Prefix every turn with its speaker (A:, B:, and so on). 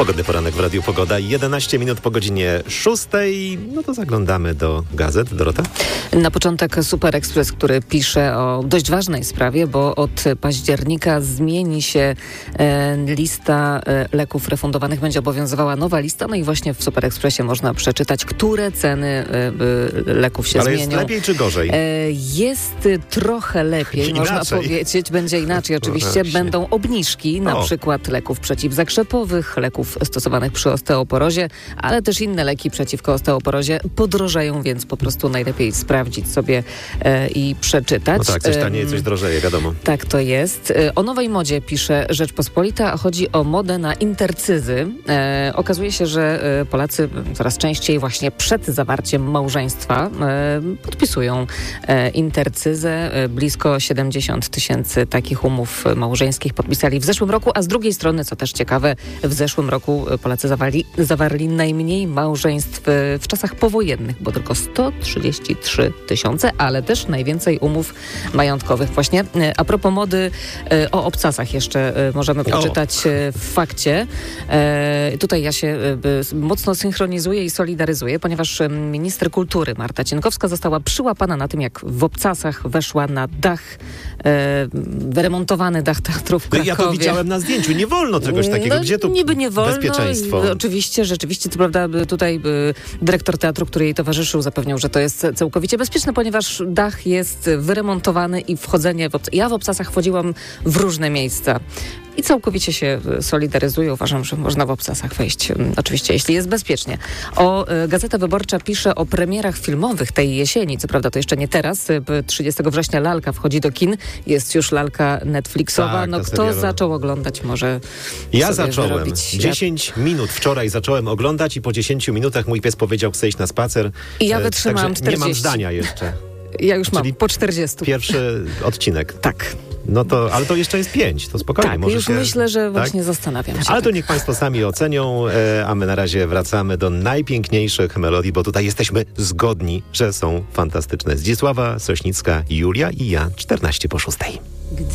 A: Pogodny poranek w Radiu Pogoda. 11 minut po godzinie 6. No to zaglądamy do gazet. Dorota?
B: Na początek Super Express, który pisze o dość ważnej sprawie, bo od października zmieni się lista leków refundowanych. Będzie obowiązywała nowa lista. No i właśnie w Super Expressie można przeczytać, które ceny leków się zmienią. Ale
A: jest lepiej czy gorzej?
B: Jest trochę lepiej, można powiedzieć. Będzie inaczej oczywiście. Będą obniżki, na przykład leków przeciwzakrzepowych, leków stosowanych przy osteoporozie, ale też inne leki przeciwko osteoporozie podrożeją, więc po prostu najlepiej sprawdzić sobie i przeczytać.
A: No tak, coś taniej, coś drożeje, wiadomo.
B: Tak to jest. O nowej modzie pisze Rzeczpospolita. Chodzi o modę na intercyzy. Okazuje się, że Polacy coraz częściej właśnie przed zawarciem małżeństwa podpisują intercyzę. Blisko 70 000 takich umów małżeńskich podpisali w zeszłym roku, a z drugiej strony, co też ciekawe, w zeszłym roku Polacy zawarli najmniej małżeństw w czasach powojennych, bo tylko 133 000, ale też najwięcej umów majątkowych. Właśnie a propos mody, o obcasach jeszcze możemy poczytać w Fakcie. Tutaj ja się mocno synchronizuję i solidaryzuję, ponieważ minister kultury Marta Cienkowska została przyłapana na tym, jak w obcasach weszła na dach, wyremontowany dach teatru w Krakowie.
A: Ja to widziałem na zdjęciu. Nie wolno czegoś takiego. Gdzie tu
B: niby nie wolno.
A: Bezpieczeństwo?
B: Oczywiście, rzeczywiście, co prawda tutaj dyrektor teatru, który jej towarzyszył, zapewniał, że to jest całkowicie bezpieczne, ponieważ dach jest wyremontowany i wchodzenie ja w obcasach wchodziłam w różne miejsca. I całkowicie się solidaryzuję. Uważam, że można w obcasach wejść. Oczywiście, jeśli jest bezpiecznie. Gazeta Wyborcza pisze o premierach filmowych tej jesieni. Co prawda to jeszcze nie teraz. 30 września lalka wchodzi do kin. Jest już lalka Netflixowa.
A: Tak,
B: no kto zaczął oglądać, może
A: ja zacząłem. 10 minut wczoraj zacząłem oglądać i po 10 minutach mój pies powiedział, chce iść na spacer.
B: I ja wytrzymałam 40.
A: Nie mam zdania jeszcze.
B: Ja już mam po 40.
A: Pierwszy odcinek.
B: Tak.
A: No to, ale to jeszcze jest 5, to spokojnie.
B: Tak,
A: może
B: już myślę, że właśnie zastanawiam się.
A: Ale to niech Państwo sami ocenią, a my na razie wracamy do najpiękniejszych melodii, bo tutaj jesteśmy zgodni, że są fantastyczne. Zdzisława Sośnicka, Julia i ja, 14 po 6.